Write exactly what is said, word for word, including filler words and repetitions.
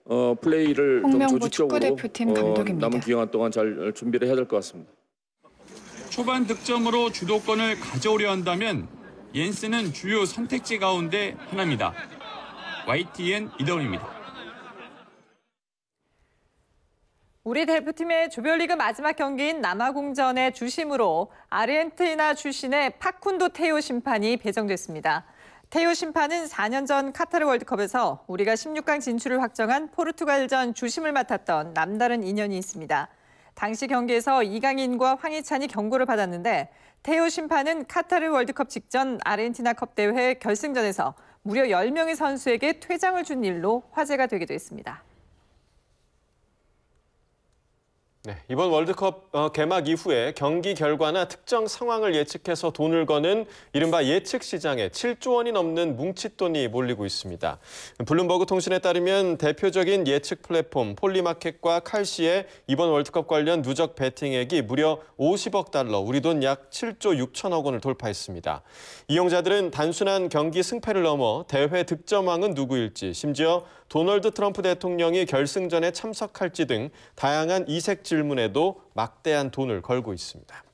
어, 플레이를 좀 홍명보 조직적으로 축구대표팀 어, 감독입니다. 남은 기간 동안 잘 준비를 해야 될 것 같습니다. 초반 득점으로 주도권을 가져오려 한다면 옌스는 주요 선택지 가운데 하나입니다. 와이티엔 이더훈입니다. 우리 대표팀의 조별리그 마지막 경기인 남아공전의 주심으로 아르헨티나 출신의 파쿤도 테오 심판이 배정됐습니다. 테오 심판은 사 년 전 카타르 월드컵에서 우리가 십육 강 진출을 확정한 포르투갈전 주심을 맡았던 남다른 인연이 있습니다. 당시 경기에서 이강인과 황희찬이 경고를 받았는데 테오 심판은 카타르 월드컵 직전 아르헨티나컵 대회 결승전에서 무려 열 명의 선수에게 퇴장을 준 일로 화제가 되기도 했습니다. 네, 이번 월드컵 어, 개막 이후에 경기 결과나 특정 상황을 예측해서 돈을 거는 이른바 예측 시장에 칠조 원이 넘는 뭉칫돈이 몰리고 있습니다. 블룸버그 통신에 따르면 대표적인 예측 플랫폼 폴리마켓과 칼시의 이번 월드컵 관련 누적 베팅액이 무려 오십억 달러, 우리 돈 약 칠조 육천억 원을 돌파했습니다. 이용자들은 단순한 경기 승패를 넘어 대회 득점왕은 누구일지, 심지어 도널드 트럼프 대통령이 결승전에 참석할지 등 다양한 이색 질문에도 막대한 돈을 걸고 있습니다.